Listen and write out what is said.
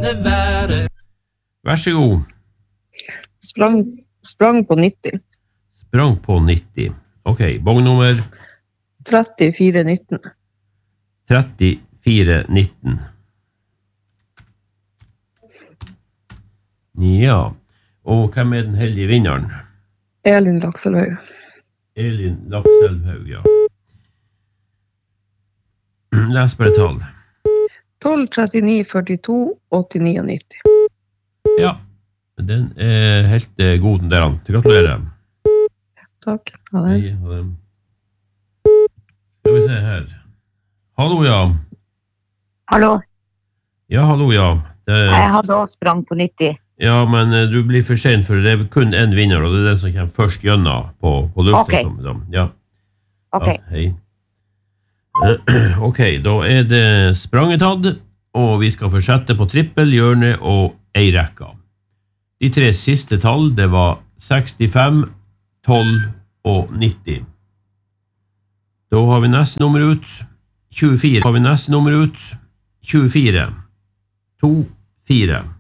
det være. Vær så god. Sprang på 90. Sprang på 90. Ok, bongnummer 3419. 3419. Ja, og hvem den heldige vinneren? Elin Lakselhaug. Elin Lakselhaug, ja. Les bare tall. 12, 39, 42, 89 og 90. Ja, den helt god den der. Gratulerer. Takk. Ha det. Hei, ha det. Skal vi se her. Hallo, ja. Hallo. Ja, hallo, ja. Jeg hadde også sprang på 90. Ja, men du blir for sent, for det kun en vinner, og det den som kommer først gjennom på lufta. Ok. Ja. Ok. Ja, hei. Ok, da det spranget tatt, og vi skal fortsette på trippel, hjørne og ei rekka. De 3 siste tall, det var 65, 12 og 90. Da har vi neste nummer ut, 24. 24. 2, 4.